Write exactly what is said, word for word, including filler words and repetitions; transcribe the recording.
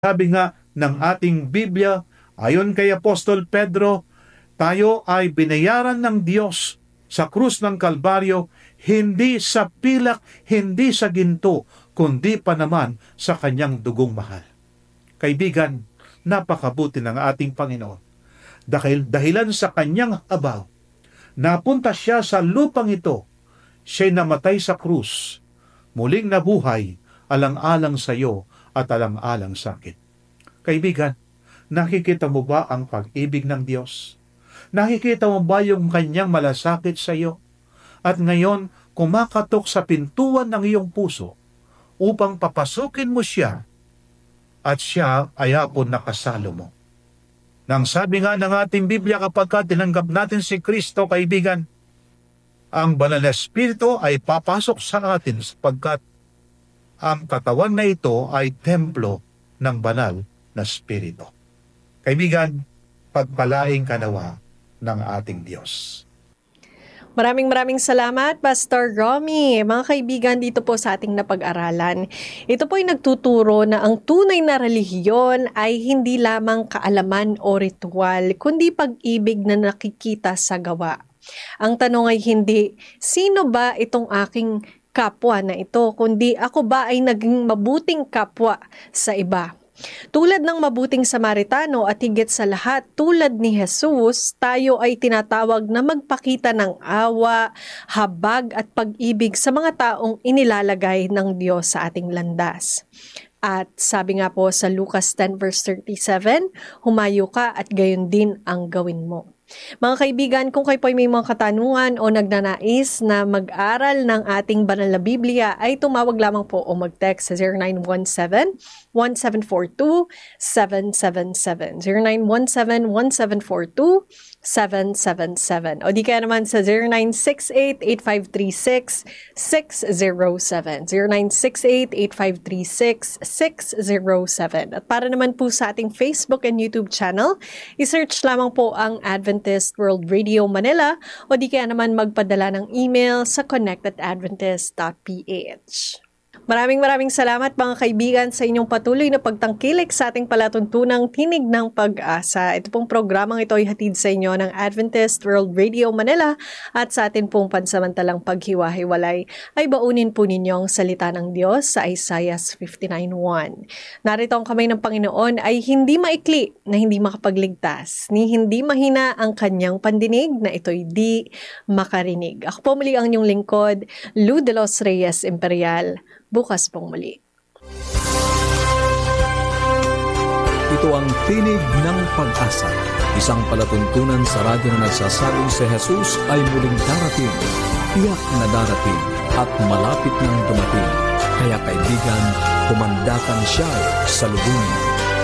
Sabi nga ng ating Biblia, ayon kay Apostol Pedro, tayo ay binayaran ng Diyos sa krus ng Kalbaryo, hindi sa pilak, hindi sa ginto, kundi pa naman sa kanyang dugong mahal. Kaibigan, napakabuti ng ating Panginoon. Dahil dahilan sa kanyang habaw, napunta siya sa lupang ito, siya'y namatay sa krus, muling nabuhay, alang-alang sa iyo at alang-alang sa akin. Kaibigan, nakikita mo ba ang pag-ibig ng Diyos? Nakikita mo ba yung kanyang malasakit sa iyo? At ngayon, kumakatok sa pintuan ng iyong puso upang papasukin mo siya at siya ay hapon nakasalo mo. Nang sabi nga ng ating Biblia, kapag tinanggap natin si Kristo, kaibigan, ang banal na Espiritu ay papasok sa atin sapagkat ang katawan na ito ay templo ng banal na Espiritu. Kaibigan, pagpalaing kanawa ng ating Diyos. Maraming maraming salamat, Pastor Romy. Mga kaibigan, dito po sa ating napag-aralan, ito po ay nagtuturo na ang tunay na relihiyon ay hindi lamang kaalaman o ritual, kundi pag-ibig na nakikita sa gawa. Ang tanong ay hindi, sino ba itong aking kapwa na ito, kundi ako ba ay naging mabuting kapwa sa iba? Tulad ng mabuting Samaritano at higit sa lahat, tulad ni Jesus, tayo ay tinatawag na magpakita ng awa, habag at pag-ibig sa mga taong inilalagay ng Diyos sa ating landas. At sabi nga po sa Lucas ten verse thirty-seven, humayo ka at gayon din ang gawin mo. Mga kaibigan, kung kayo po ay may mga katanungan o nagnanais na mag-aral ng ating banal na Biblia, ay tumawag lamang po o mag-text sa zero nine one seven, one seven four two, seven seven seven. zero nine one seven, one seven four two, seven seven seven. O di kaya naman sa zero nine six eight, eight five three six, six zero seven. zero nine six eight, eight five three six, six zero seven. At para naman po sa ating Facebook and YouTube channel, isearch lamang po ang Adventist World Radio Manila o di kaya naman magpadala ng email sa connect at adventist dot p h. Maraming maraming salamat mga kaibigan sa inyong patuloy na pagtangkilik sa ating palatuntunang Tinig ng Pag-asa. Ito pong programang ito ay hatid sa inyo ng Adventist World Radio Manila at sa atin pong pansamantalang paghiwa-hiwalay ay baunin po ninyo ang salita ng Diyos sa Isaiah fifty-nine one. Narito ang kamay ng Panginoon ay hindi maikli na hindi makapagligtas, ni hindi mahina ang kanyang pandinig na ito'y di makarinig. Ako po muli ang inyong lingkod, Lou de los Reyes Imperial. Bukas pong muli. Ito ang Tinig ng Pag-asa, isang palatuntunan sa radyo na nagsasabing si Jesus ay muling darating, tiyak na darating at malapit nang dumating. Kaya kaibigan, kumandakan siya sa lubungin.